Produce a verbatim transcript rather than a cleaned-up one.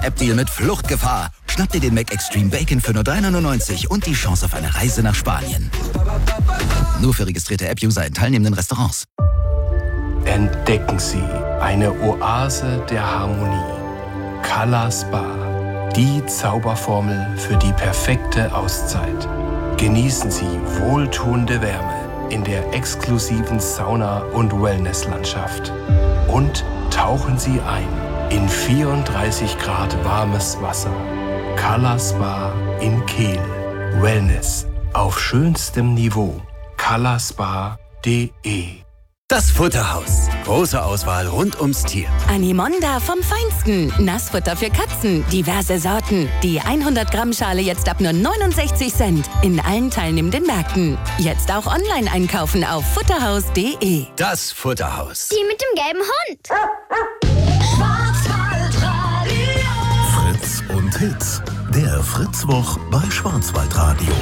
App-Deal mit Fluchtgefahr. Schnapp dir den Mac Extreme Bacon für nur drei neunundneunzig und die Chance auf eine Reise nach Spanien. Nur für registrierte App-User in teilnehmenden Restaurants. Entdecken Sie eine Oase der Harmonie. Color Spa. Die Zauberformel für die perfekte Auszeit. Genießen Sie wohltuende Wärme in der exklusiven Sauna- und Wellnesslandschaft. Und tauchen Sie ein in vierunddreißig Grad warmes Wasser. Color Spa in Kehl. Wellness auf schönstem Niveau. color spa punkt de. Das Futterhaus. Große Auswahl rund ums Tier. Animonda vom Feinsten. Nassfutter für Katzen. Diverse Sorten. Die hundert Gramm Schale jetzt ab nur neunundsechzig Cent. In allen teilnehmenden Märkten. Jetzt auch online einkaufen auf futterhaus punkt de. Das Futterhaus. Die mit dem gelben Hund. Fritz und Hits. Der Fritzwoch bei Schwarzwaldradio.